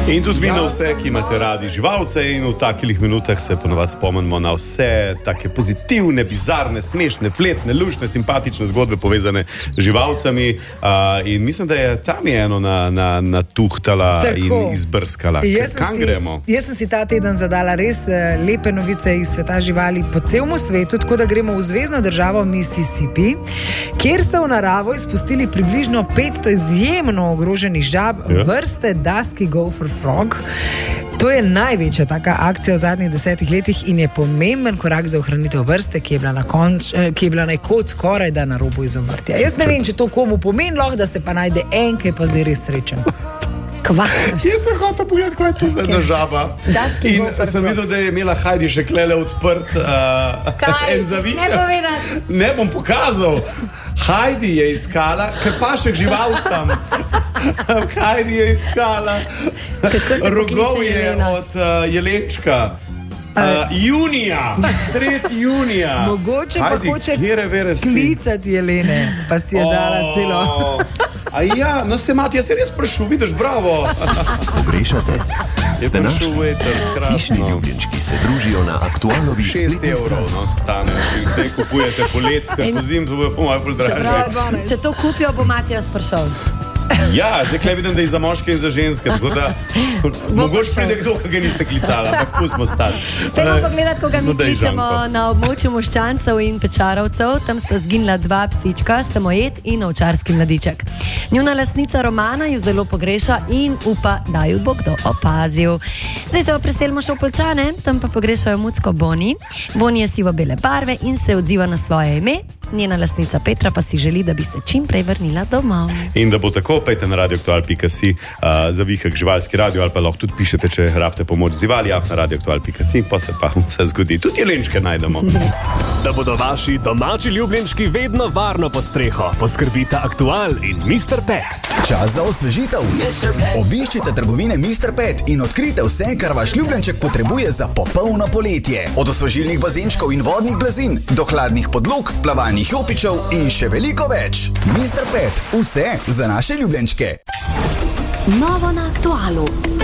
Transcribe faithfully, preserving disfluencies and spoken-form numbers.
In tudi mi na vse, ki imate radi živalce, in v takih minutah se ponovadi spomnimo na vse take pozitivne, bizarne, smešne, fletne, luštne, simpatične zgodbe povezane z živalcami. Uh, in mislim, da je tam je eno na, na, natuhtala Tako. in izbrskala. Kam gremo? Jaz sem si ta teden zadala res uh, lepe novice iz sveta živali po celemu svetu, tako da gremo v zvezno državo Mississippi, kjer so v naravo izpustili približno petsto izjemno ogroženih žab ja. vrste Dusky Gopher Frog. To je največja taka akcija v zadnjih desetih letih in je pomemben korak za ohranitev vrste, ki je bila na konč, ki je bila nekod skoraj da na robu izumrtja. Jaz ne vem, če to komu pomeni, lahko da se pa najde en, ki je pa zdaj res srečen. Kva? Jaz sem hotel pogledati, kaj je to za ena žaba. In sem videl, da je imela Heidi še klele odprt uh, en zavit. Ne povedati. Ne bom pokazal. Heidi je iskala, ker pašek živalcam. Heidi je iskala rogovje od uh, jelenčka. Uh, junija, sred junija. Mogoče pa Heidi, hoče klicati jelene, pa si je oh. dala celo. A ja, no se mati, jaz se res prašil, vidiš, bravo. Pogrešate? Ste naši hišni ljubljenčki se družijo na aktualnovi šest evrov, no, stane. Zdaj kupujete polet, ker po zim to bo malo bolj dražje. Če to kupijo, bo Matija sprašal. Ja, zdaj kaj vidim, da je za moške in za ženske, tako da mogoče pride kdo, ki ga niste klicala, ampak pustimo stati. Pejmo pogledati, ko ga mi kličemo na območju Moščancev in Pečarovcev. Tam sta zginila dva psička, samojed in ovčarski mladiček. Njuna lastnica Romana ju zelo pogreša in upa, da ju bo kdo opazil. Zdaj se pa preselimo še v Poljčane, tam pa pogrešajo mucko Boni. Boni je sivo-bele barve in se odziva na svoje ime. Njena lastnica Petra pa si želi, da bi se čim prej vrnila domov. In da bo tako, pejte na radioaktual pika si uh, za vihek živalski radio, ali pa lahko tudi pišete, če rabite pomoč živali, af na radioaktual pika si, pa se pa vse zgodi. Tudi jelenčke najdemo. Da bodo vaši domači ljubljenčki vedno varno pod streho, poskrbita Aktual in mister Pet. Čas za osvežitev. Obiščite trgovine mister Pet in odkrite vse, kar vaš ljubljenček potrebuje za popolno poletje. Od osvežilnih bazenčkov in vodnih blazin do hladnih podlog, plavalnih jopičev in še veliko več. mister Pet, vse za naše ljubljenčke. Novo na Aktualu.